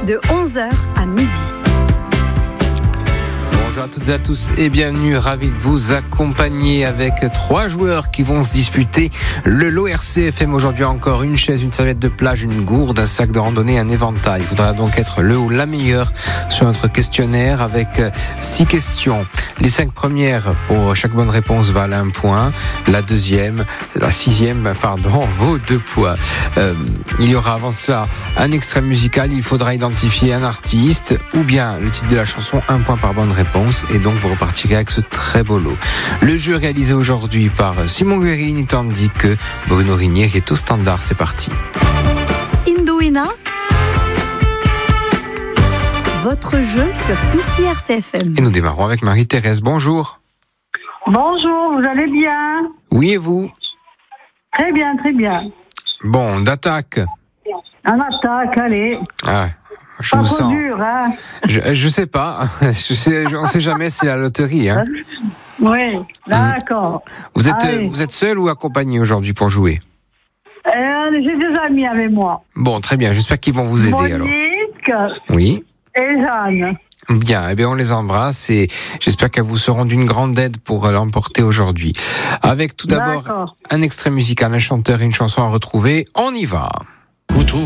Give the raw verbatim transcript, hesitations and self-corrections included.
de onze heures à midi. Bonjour à toutes et à tous et bienvenue, ravi de vous accompagner avec trois joueurs qui vont se disputer le L O R C F M aujourd'hui. Encore une chaise, une serviette de plage, une gourde, un sac de randonnée, un éventail. Il faudra donc être le ou la meilleure sur notre questionnaire avec six questions. Les cinq premières, pour chaque bonne réponse, valent un point. La deuxième, la sixième, pardon, vaut deux points. Euh, il y aura avant cela un extrait musical. Il faudra identifier un artiste ou bien le titre de la chanson, un point par bonne réponse. Et donc vous repartirez avec ce très beau lot. Le jeu réalisé aujourd'hui par Simon Guerini tandis que Bruno Rinieri est au standard. C'est parti. Indouina, votre jeu sur Ici R C F M. Et nous démarrons avec Marie-Thérèse. Bonjour. Bonjour, vous allez bien? Oui, et vous? Très bien, très bien. Bon, d'attaque. On attaque, allez. Ah, je Pas vous trop sens. dur, hein? Je, je sais pas. Je sais, on sait jamais, c'est la loterie. Hein. Oui, d'accord. Vous êtes, Allez. vous êtes seul ou accompagné aujourd'hui pour jouer? Euh, J'ai des amis avec moi. Bon, très bien. J'espère qu'ils vont vous aider alors. Monique Oui. et Jeanne. Bien, eh bien on les embrasse et j'espère qu'elles vous seront d'une grande aide pour l'emporter aujourd'hui. Avec tout d'abord D'accord. un extrait musical, un chanteur et une chanson à retrouver. On y va.